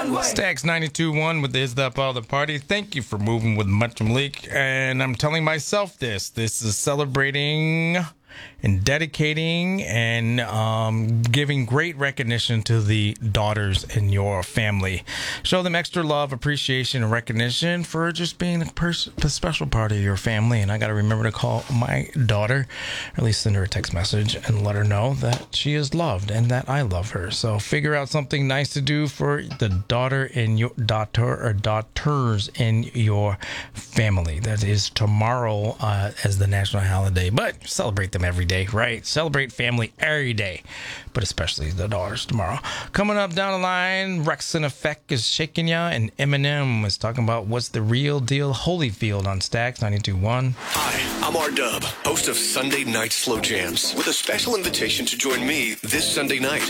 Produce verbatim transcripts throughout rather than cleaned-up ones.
runway. Stax ninety-two point one with the Is That Part of the Party. Thank you for moving with Much Malik. And I'm telling myself this. This is celebrating and dedicating and um, giving great recognition to the daughters in your family. Show them extra love, appreciation, and recognition for just being a, pers- a special part of your family. And I got to remember to call my daughter, or at least send her a text message and let her know that she is loved and that I love her. So figure out something nice to do for the daughter in your daughter or daughters in your family. That is tomorrow uh, as the national holiday, but celebrate them every day, right? Celebrate family every day, but especially the daughters tomorrow. Coming up down the line, Wreckx-n-Effect is shaking ya, and Eminem is talking about what's the real deal. Holyfield on Stax ninety-two point one. Hi, I'm R-Dub, host of Sunday Night Slow Jams, with a special invitation to join me this Sunday night.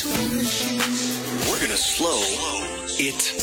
We're gonna slow it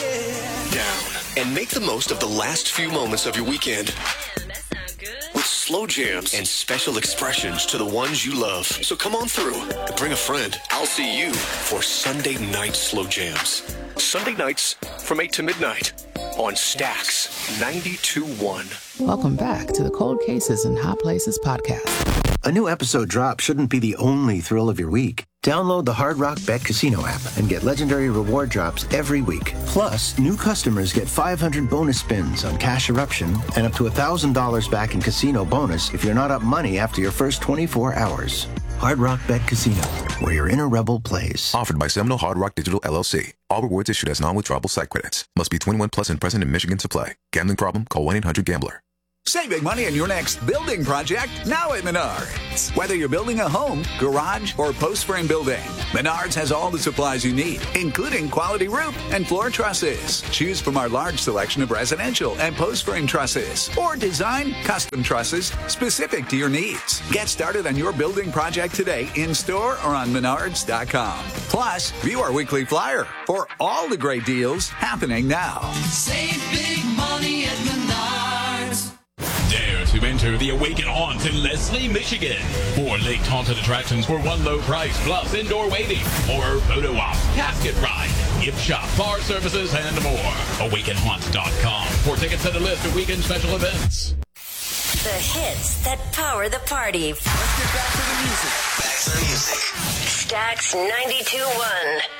down and make the most of the last few moments of your weekend. With slow jams and special expressions to the ones you love. So come on through and bring a friend. I'll see you for Sunday Night Slow Jams. Sunday nights from eight to midnight on Stax ninety-two point one. Welcome back to the Cold Cases and Hot Places podcast. A new episode drop shouldn't be the only thrill of your week. Download the Hard Rock Bet Casino app and get legendary reward drops every week. Plus, new customers get five hundred bonus spins on Cash Eruption and up to one thousand dollars back in casino bonus if you're not up money after your first twenty-four hours. Hard Rock Bet Casino, where your inner rebel plays. Offered by Seminole Hard Rock Digital L L C. All rewards issued as non-withdrawable site credits. Must be twenty-one plus and present in Michigan to play. Gambling problem? Call one eight hundred gambler. Save big money on your next building project now at Menards. Whether you're building a home, garage, or post-frame building, Menards has all the supplies you need, including quality roof and floor trusses. Choose from our large selection of residential and post-frame trusses, or design custom trusses specific to your needs. Get started on your building project today in-store or on menards dot com. Plus, view our weekly flyer for all the great deals happening now. Save big money at Menards. Dare to enter the Awaken Haunt in Leslie, Michigan. Four lake haunted attractions for one low price, plus indoor waiting, horror photo op, casket ride, gift shop, bar services, and more. awaken haunt dot com for tickets and a list of weekend special events. The hits that power the party. Let's get back to the music. Back to the music. Stax ninety-two point one.